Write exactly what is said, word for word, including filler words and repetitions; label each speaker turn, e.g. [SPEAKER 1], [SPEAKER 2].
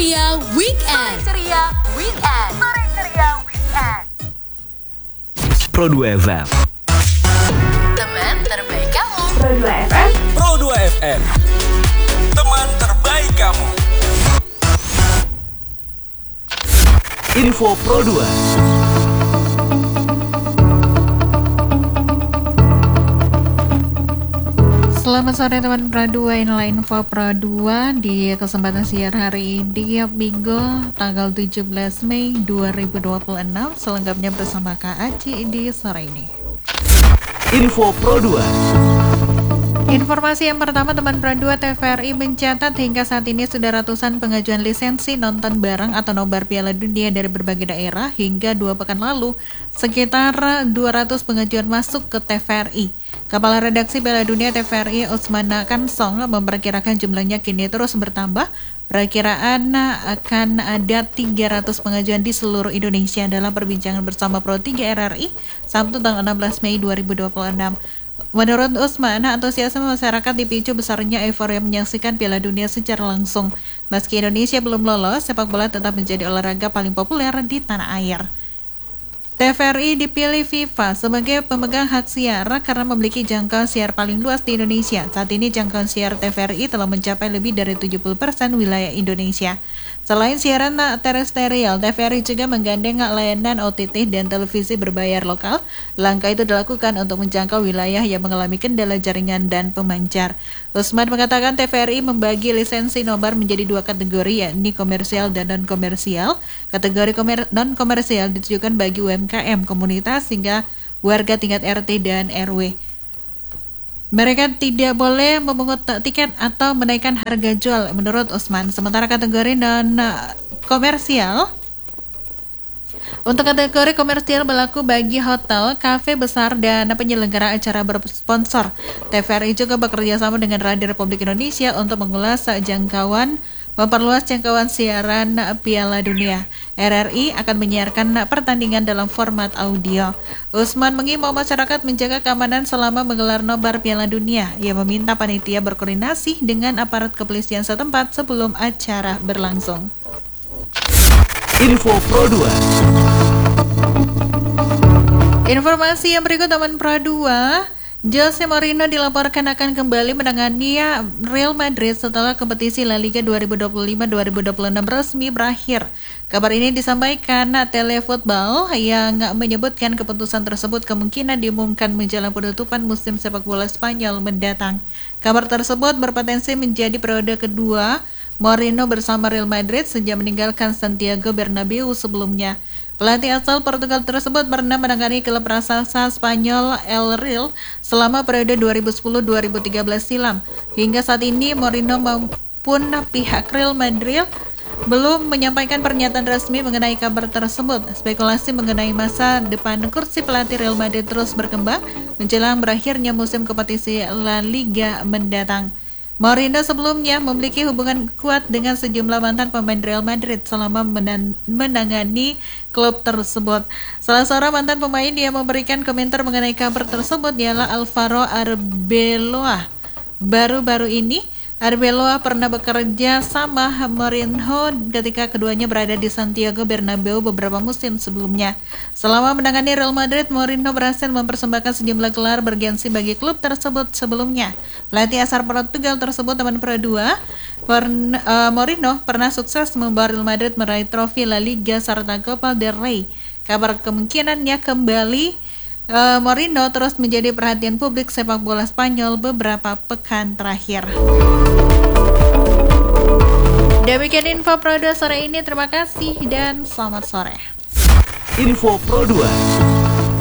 [SPEAKER 1] Ceria Weekend.
[SPEAKER 2] Sore Ceria Weekend. Sore Ceria Weekend.
[SPEAKER 3] Pro dua F M.
[SPEAKER 2] Teman terbaik kamu.
[SPEAKER 4] Pro dua F M.
[SPEAKER 5] Pro dua F M. Teman terbaik kamu.
[SPEAKER 3] Info Pro dua.
[SPEAKER 6] Selamat sore teman Pro dua, inilah info Pro dua di kesempatan siar hari ini Minggu tanggal tujuh belas Mei dua ribu dua puluh enam. Selengkapnya bersama Kak Aci di sore ini.
[SPEAKER 3] Info Pro dua.
[SPEAKER 6] Informasi yang pertama teman Pro dua, T V R I mencatat hingga saat ini sudah ratusan pengajuan lisensi nonton bareng atau nobar Piala Dunia dari berbagai daerah. Hingga dua pekan lalu sekitar dua ratus pengajuan masuk ke T V R I. Kepala Redaksi Piala Dunia T V R I Usmana Kansong memperkirakan jumlahnya kini terus bertambah. Perkiraan akan ada tiga ratus pengajuan di seluruh Indonesia. Dalam perbincangan bersama Pro tiga R R I Sabtu tanggal enam belas Mei dua ribu dua puluh enam. Menurut Usmana, antusiasme masyarakat dipicu besarnya euforia menyaksikan Piala Dunia secara langsung. Meski Indonesia belum lolos, sepak bola tetap menjadi olahraga paling populer di tanah air. T V R I dipilih FIFA sebagai pemegang hak siar karena memiliki jangkauan siar paling luas di Indonesia. Saat ini jangkauan siar T V R I telah mencapai lebih dari tujuh puluh persen wilayah Indonesia. Selain siaran terestrial, T V R I juga menggandeng layanan O T T dan televisi berbayar lokal. Langkah itu dilakukan untuk menjangkau wilayah yang mengalami kendala jaringan dan pemancar. Usman mengatakan T V R I membagi lisensi nobar menjadi dua kategori, yakni komersial dan non-komersial. Kategori komer- non-komersial ditujukan bagi U M K M, komunitas, hingga warga tingkat R T dan R W. Mereka tidak boleh memungut tiket atau menaikkan harga jual menurut Usman. Sementara kategori non-komersial, untuk kategori komersial berlaku bagi hotel, kafe besar, dan penyelenggara acara bersponsor. T V R I juga bekerja sama dengan Radio Republik Indonesia untuk mengulas jangkauan memperluas jangkauan siaran Piala Dunia. R R I akan menyiarkan pertandingan dalam format audio. Usman mengimbau masyarakat menjaga keamanan selama menggelar nobar Piala Dunia. Ia meminta panitia berkoordinasi dengan aparat kepolisian setempat sebelum acara berlangsung.
[SPEAKER 3] Info Pro dua.
[SPEAKER 6] Informasi yang berikut teman Pro dua, Jose Mourinho dilaporkan akan kembali menangani Real Madrid setelah kompetisi La Liga dua ribu dua puluh lima dua ribu dua puluh enam resmi berakhir. Kabar ini disampaikan Telefootball yang menyebutkan keputusan tersebut kemungkinan diumumkan menjelang penutupan musim sepak bola Spanyol mendatang. Kabar tersebut berpotensi menjadi periode kedua Mourinho bersama Real Madrid sejak meninggalkan Santiago Bernabeu sebelumnya. Pelatih asal Portugal tersebut pernah menangani klub raksasa Spanyol El Real selama periode dua ribu sepuluh sampai dua ribu tiga belas silam. Hingga saat ini Mourinho maupun pihak Real Madrid belum menyampaikan pernyataan resmi mengenai kabar tersebut. Spekulasi mengenai masa depan kursi pelatih Real Madrid terus berkembang menjelang berakhirnya musim kompetisi La Liga mendatang. Mourinho sebelumnya memiliki hubungan kuat dengan sejumlah mantan pemain Real Madrid selama menan- menangani klub tersebut. Salah seorang mantan pemain yang memberikan komentar mengenai kabar tersebut ialah Alvaro Arbeloa. Baru-baru ini, Arbeloa pernah bekerja sama Mourinho ketika keduanya berada di Santiago Bernabeu beberapa musim sebelumnya. Selama menangani Real Madrid, Mourinho berhasil mempersembahkan sejumlah gelar bergensi bagi klub tersebut sebelumnya. Pelatih asal Portugal tersebut, teman Pro dua, pern, uh, Mourinho pernah sukses membawa Real Madrid meraih trofi La Liga serta Copa del Rey. Kabar kemungkinannya kembali Uh, Mourinho terus menjadi perhatian publik sepak bola Spanyol beberapa pekan terakhir. Demikian info Pro dua sore ini. Terima kasih dan selamat sore.
[SPEAKER 3] Info Pro dua.